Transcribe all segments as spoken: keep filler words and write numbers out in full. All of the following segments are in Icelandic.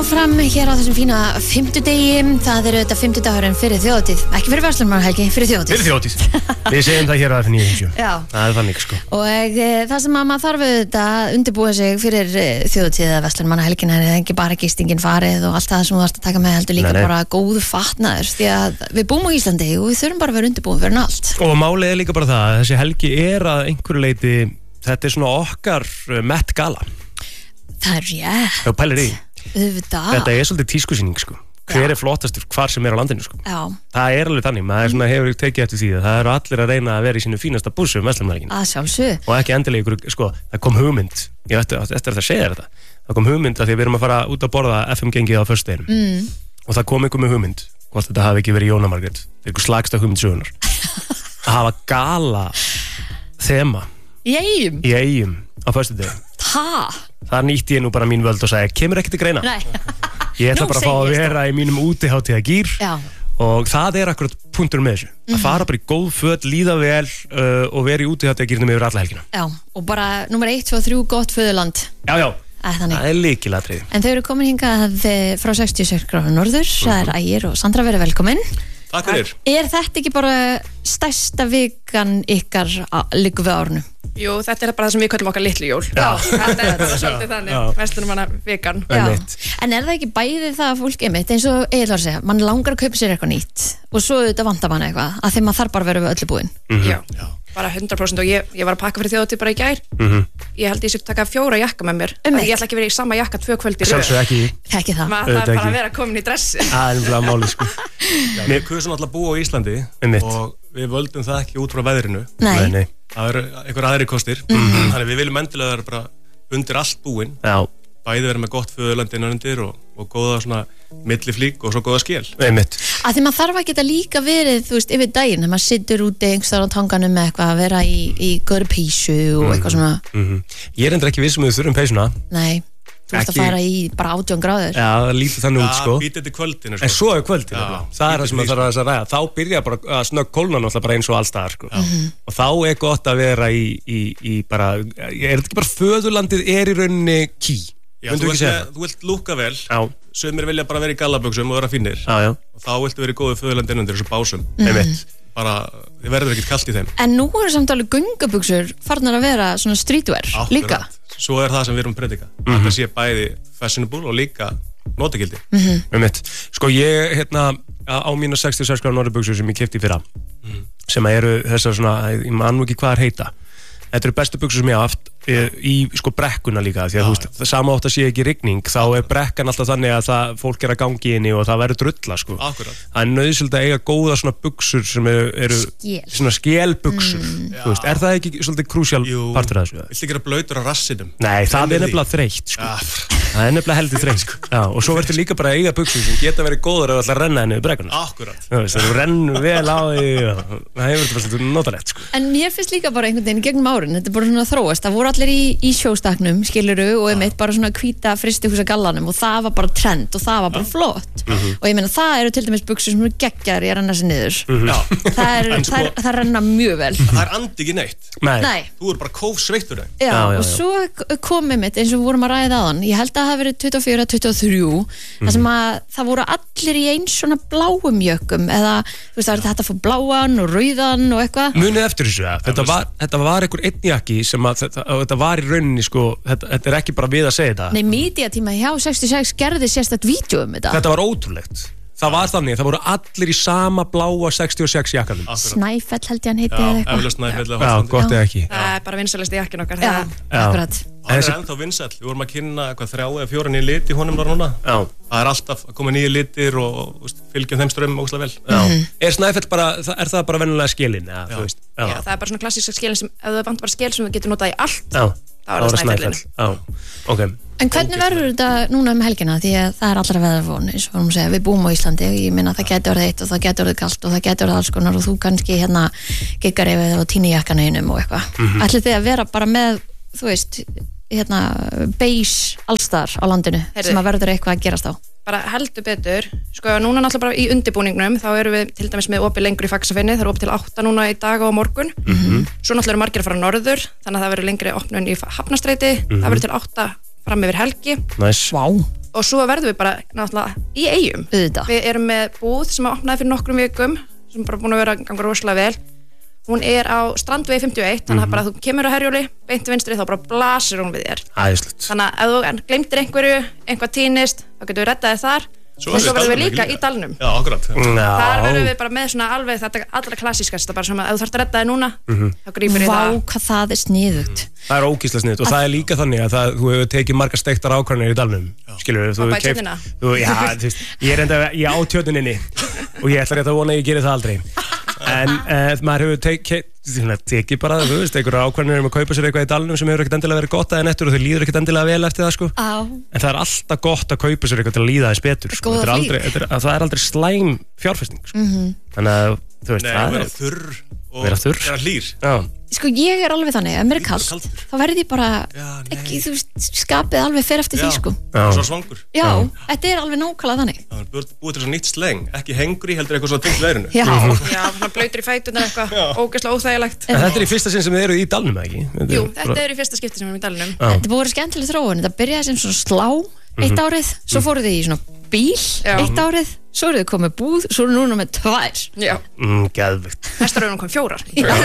áfram hér á þessum fína fimmtudegi. Það eru þetta fimmtudagurinn fyrir þjóðhátíð. Ekki fyrir verslunarmannahelgi, fyrir þjóðhátíð. Fyrir þjóðhátíð. Við segjum það hér á níu fimmtíu. Já. Það er þannig, sko. Og e, það sem að maður þarf auðvitað að undirbúa sig fyrir e, þjóðhátíð eða verslunarmannahelgin er ekki bara gistingin farið og allt það sem þú þarft að taka með heldur líka nei, nei. bara góðu fatnaður. Því að við búum á Íslandi og við þurfum bara að vera undirbúin fyrir allt. Og málið er líka bara það að þessi helgi er að einhverju leyti, þetta er svona okkar Met Gala. Það er rétt. Já, pælir í. Þetta er svolítið tískusýning sko. Hver er flottastur hvar sem er á landinu sko. Já. Það er alveg þannig, maður svona hefur tekið eftir því að það eru allir að reyna að vera í sínu fínasta bússu um verslunarmannahelgina. Að sjálfsögðu. Og ekki endilega ykkur, sko, það kom hugmynd ég veit eftir að segja þetta það kom hugmynd að því við erum að fara út að borða F M gengið á föstudeginum mm. og það kom ykkur með hugmynd hvort þetta hafi ekki verið Jóna Margrét þetta er ykkur slagsta hugmynd sögunar að hafa gala þema í Eyjum í Eyjum á föstudegi. Ha? Það nýtti ég nú bara mín völd og sagði, kemur ekki til greina? Nei. Ég ætla bara að fá að vera í mínum útihátíðagír og það er akkurat punktur með þessu. Mm-hmm. Að fara bara í góð föt, líða vel uh, og vera í útihátíðagírnum yfir alla helgina. Já, og bara nummer eitt, tvö og þrjú gott föðurland. Já, já. Æ, það er lykilatriði. En þau eru komin hingað frá sextíu og sex gráður norður, mm-hmm. það er Ægir og Sandra verið velkomin. Takk fyrir. Er þetta ekki bara stærsta vikan ykkar liggur við árnu? Jú, þetta er bara það sem við köllum okkar litlu jól. Já, þetta er svolítið þannig, verslunarmanna vikan. En er það ekki bæði það að fólk einmitt, eins og Egill var að segja, mann langar að kaupa sér eitthvað nýtt og svo þetta vantar mann eitthvað, að því maður þarf bara að vera við öllu búin. Mm-hmm. Já, já, bara hundra prósent og ég, ég var að pakka fyrir þjóðhátíð bara í gær. Mm-hmm. Ég held ég sér taka fjóra jakka með mér. Um ég ætla ekki að vera í sama jakka tvö kvöld í röð. Sjálfsög ekki. Ekki það. Maður þarf bara að vera komin í dressi. Það er bara máli sko. Já, við kusum alltaf að búa á Íslandi og við völdum það ekki út frá veðrinu. Nei. Nei, nei. Það eru einhver aðri kostir. Mm-hmm. Þannig við viljum endilega vera bara undir allt búin. Já. Bæði vera með gott föðurland innan undir og, og góða svona milliflík og svo góða skél. Einmitt. Að því maður þarf ekki að líka verið, þú veist, yfir daginn, þegar maður situr úti einhverstaðar á tanganum með eitthvað að vera í, í góðri peysu og eitthvað svona. Mm-hmm. Ég er endur ekki viss um að við þurfum peysuna. Nei, þú veist að fara í bara átján gráður. Já, það lítið þannig út sko. Já, býtið til kvöldinu sko. En svo er kvöldinu. Það er það sem maður þarf að ræða. Þá byrja bara að snögg kólna náttúrulega bara eins og allstaðar sko. Mm-hmm. Og þá er gott að vera í, í, í bara, er þetta ekki bara föðurlandið er í rauninni key? Já, þú vilt, þú vilt lúka vel, sumir vilja bara vera í gallabuxum og vera fínir já, já. Og þá viltu vera í góðu föðurland innundir þessu básum. Mm. Bara, þið verður ekkert kalt í þeim. En nú eru samt alveg göngabuxur farnar að vera svona streetwear Akkurat. Líka. Svo er það sem við erum að predika. Mm-hmm. Þetta sé bæði fashionable og líka notagildi. Mm-hmm. Sko ég, hérna, á mínu sextíu og sex gráður norðurbuxur sem ég keypti í fyrra, mm. sem eru þessar svona, ég man nú ekki hvað er heita. Þetta eru bestu buxur sem ég haft í, í sko brekkuna líka því að já, þú veist, það sama átt að sé ekki rigning þá er brekkan alltaf þannig að það, fólk er að gangi inni og það verður drulla sko. Akkurat. Það er nauðsynlegt að eiga góða svona buxur sem eru, eru svona skélbuxur mm. Þú veist, er það ekki svolítið krúsjál partur af þessu? Viltu ekki vera blautur á rassinum? Nei, það er nefnilega þreytt sko. ja. Það er nefnilega heldur þreytt sko. Já, og svo verður líka bara að eiga buxur sem geta verið góður ef þú ætlar að renna henni við brekkuna. Akkurat. Þú veist, þú rennur vel á því og það hefur þetta bara svolítið notalegt sko. En mér finnst líka bara einhvern veginn gegnum árin, þetta er bara svona þróast, það voru allir í, í sjóstaknum, skiluru, og einmitt bara svona hvíta frystihúsa gallanum og það var bara trend og það var bara flott. Mm-hmm. Og ég meina það eru til dæmis buxur sem eru geggjar í að renna sig niður. Mm-hmm. Það, er, sko, það, er, það renna mjög vel. Það er andi ekki neitt. Nei. Nei. Þú er bara kófsveittur þeim. Já, já, já, og svo komið mitt eins og við vorum að ræða aðan, ég held að það hafi verið tuttugu og fjögur tuttugu og þrjú, mm-hmm. þar sem að það voru allir í eins svona bláum jökkum eða þú veist það er þetta að fá bláan og rauðan og eitthvað. Munið eftir þessu, ja. þetta, var, þetta var einhver einn jakki sem að þetta, þetta var í rauninni sko, þetta, þetta er ekki bara við að segja þetta. Nei, mídiatíma hjá sextíu og sex gerði sérstætt vídeo um þetta. Þetta var ótrúlegt. Það var þannig, það voru allir í sama bláa sextíu og sex jakkanum. Snæfell held ég hann heiti eða eitthvað. Já, Snæfell. Já, gott eða ekki. Það er bara vinsælasti jakkin okkar. Já, akkurat. Það er ennþá vinsæll. Við vorum að kynna eitthvað þrjá eða fjóra nýja lit í honum var núna. Já. Það er alltaf að koma nýja litir og, og fylgjum þeim strömmum ógeðslega vel. Já. Mm-hmm. Er Snæfell bara, er það bara venjulega skilin? Ja, Já. Þú veist? Já. Já, það er bara svona klassíska skilin sem, ef það vant bara skil sem við getum notað í allt, Já. þá er það Snæfellin. Já, ok. En hvernig verður þetta núna um helgina? Því að það er allra veðurvon, eins og vorum að segja, við búum á Íslandi og ég minna að það getur orðið eitt og það getur orðið kalt og það getur orðið alls konar og þú kannski hérna giggar yfir og tíni jakkana einum og eitthvað. Mm-hmm. Ætlið þið að vera bara með, þú veist, hérna beige allstar á landinu Heyrðu. Sem að verður eitthvað að gerast á? Bara heldur betur, sko núna náttúrulega bara í undirbúningnum, þá erum við til dæmis með opið lengur í Faxafinni, það er opið til átta núna í dag og morgun. Mm-hmm. Svo náttúrulega eru margir að fara norður, þannig að það verður lengri opnun í Hafnarstræti, mm-hmm. það verður til átta fram yfir helgi. Nice. Wow. og svo verðum við bara náttúrulega í Eyjum. Auðvitað. Við erum með búð sem opnaði fyrir nokkrum vikum sem er bara búin að vera að ganga rosalega vel. Hún er á Strandvegi fimmtíu og eitt, þannig að bara þú kemur á Herjóli, beint til vinstri, þá bara blasir hún við þér. Æðislegt. Þannig að ef þú gleymdir einhverju, einhvað týnist, þá getur við reddað þér þar. Svo En svo verðum við Dalnum líka ekki í dalnum. Já, akkurat. Þar verðum Já, við bara með svona alveg þetta allra klassískasta, bara sem að ef þú þarft að redda þér núna, þá grípur í Vá, það. hvað það er sniðugt. það er ógísla sniðt og það er líka þannig að það, þú hefur tekið margar steiktar ákvarðanir í dalnum, skilur við, þú Og hefur bætt keypt- tjörnina. þú- Já, þú veist, ég er enda, ég á tjörninni og ég ætla rétt að vona að ég geri það aldrei en uh, maður hefur tekið tekið bara, þú veist, einhverja ákvarðanir um að kaupa sér eitthvað í dalnum sem hefur ekkert endilega verið gott aðeins eftir og þau líður ekkert endilega vel eftir það, sko Á, en það er alltaf gott að kaupa sér eitthvað til að líða þess betur, sko. Góða Þetta er flík. aldrei, þetta er, að það er aldrei slæm fjárfesting, sko. Þannig að, þú veist, Nei, það vera er þurr og Vera þurr. vera hlýr. Já, sko ég er alveg þannig, ef mér er kallt, kaldur. þá verði ég bara, Já, nei. ekki, þú veist, skapið alveg fer eftir því, sko. Já. Og svo svangur. Já, þetta er alveg nákvæmlega þannig. Það er búið búið til svo nýtt sleng, ekki hengri heldur eitthvað svona tengt veðrinu. Já, Já, svona blöytur í fætunar eitthvað, ógeðslega óþægilegt. en þetta er í fyrsta sinn sem þið eruð í dalnum, eða ekki? Þetta Jú, er þetta bara- er í fyrsta skipti sem við erum í dalnum. Já. þetta er búið að vera skemmtileg þróun, þetta byrjaði sem svona slá eitt árið, svo fóruð þið í svona bíl Já. eitt árið, svo eruð þið komið búð, svo eruð núna með tvær. Já, Mm, geðvikt. næsta rauðum kom fjórar.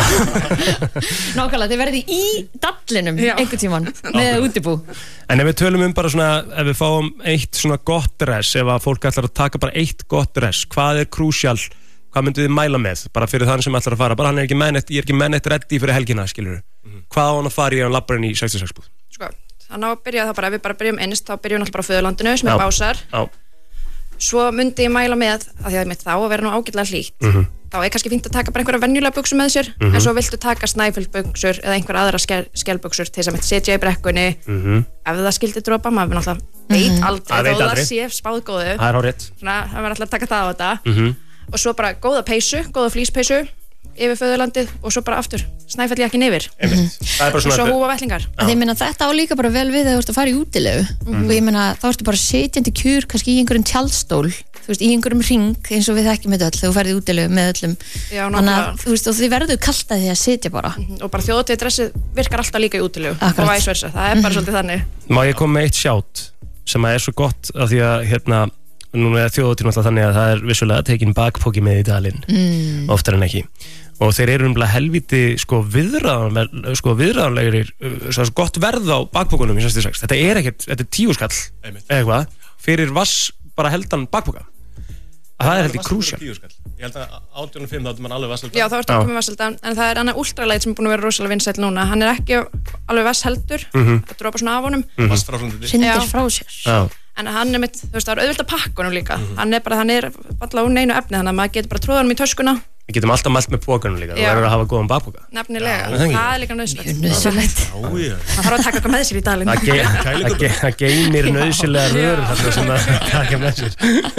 Nákvæmlega, þið verðið í dallinum Já. einhvern tímann með útibú. En ef við tölum um bara svona, ef við fáum eitt svona gott dress, ef að fólk ætlar að taka bara eitt gott dress, hvað er krúsjál, hvað myndið þið mæla með, bara fyrir þann sem ætlar að fara, bara hann er ekki menn, ég er ekki menn eitt reddi fyrir helgina, skilur hvað á hann að fara í ef hann lappar inn í sextíu og sex búð? Sko, þannig að byrja það bara, ef við bara byrjum innst, þá byrjum við náttúrulega bara á föðurlandinu sem Já. er básar. Já, Svo myndi ég mæla með, að því að mitt þá að vera nú ágætlega hlýtt, Mhm. þá er kannski fínt að taka bara einhverja venjulega buxur með sér, en svo viltu taka snæfellbuxur eða einhverja aðra skel, skelbuxur til þess að mitt setja í brekkunni, mhm, ef það skildi dropa, maður náttúrulega veit aldrei, Það veit þó það aldrei. sé spáðgóðu, það er á rétt. svona, það verður alltaf að taka það á þetta, Mhm. og svo bara góða peysu, góða flíspeysu, yfir föðurlandið og svo bara aftur, snæfell jakkin yfir, Einmitt. Það er bara og svo svona, húfa vettlingar. Að ég meina þetta á líka bara vel við þegar þú ert að fara í útilegu og ég meina þá ertu bara sitjandi kjur kannski í einhverjum tjaldstól, þú veist, í einhverjum ring eins og við þekkjum þetta öll þegar þú ferði í útilegu með öllum. Já, Þannig að nákvæmlega. þú veist, og þið verður kalt að því að sitja bara. Og bara þjóðatíð dressið virkar alltaf líka í útilegu Akkurat. og væs versa, það er bara svolítið þannig. má ég koma með eitt sjátt sem að er svo gott af því að hérna, núna er þjóðatíðin alltaf þannig að það er vissulega tekin bakpóki með í dalinn, mm. oftar en ekki og þeir eru umlega helviti sko viðræðanlegir sko viðræðanlegir, uh, svo gott verð á bakpókunum í sextíu og sex, þetta er ekkert, þetta er tíu skall Einmitt. eða eitthvað, fyrir vass bara heldan bakpóka að það er heldur krúsjál. Ég held að átján og fimm þá áttum hann alveg vassaldan. Já, þá ertu Já. að koma með vasseldan, en það er annað ultralight sem er búin að vera rosalega vinsæll núna, hann er ekki alveg vass heldur, það dropa svona af honum, Vassfráflöndinni. Hrindir Já. frá sér. Já. en hann er mitt, þú veist, það er auðvitað pakkunum líka, hann er bara, hann er alltaf úr neinu efni, þannig að maður getur bara tróða hann í töskuna, Við getum alltaf mælt með pókanum líka, þú Já. verður að hafa góðan bakpóka. nefnilega, Já, það er það er líka nöðsynlegt. Nöðsynlegt. Já, já. Það þarf að taka eitthvað með sér í dalinn. Það, ge það, ge það geymir nöðsilega vörur þarna sem að taka með sér.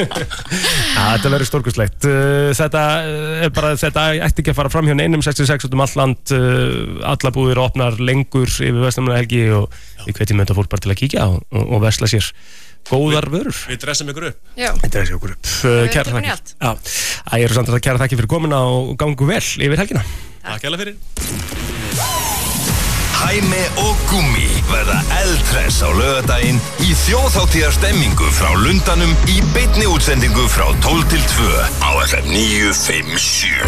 Já, þetta verður stórkustlegt. Uh, Þetta uh, er bara, þetta ætti ekki að fara fram hjá neinum sextíu og sex út um all land, uh, alla búðir opnar lengur yfir Vestmannahelgi og við hvetjum þetta fólk bara til að kíkja og, og, og vesla sér góðar vörur. Við dressum ykkur upp. Já, Þetta er þessi okkur upp. Uh, Við Kæra tökum í þakkir. allt. Já, það eru samt að kæra þakki fyrir komuna og gangu vel yfir helgina. Takk hérlega fyrir. Hæmi og Gummi verða eldhress á laugardaginn í þjóðhátíðar stemmingu frá Lundanum í beinni útsendingu frá tólf til tvö á F M níu fimm sjö.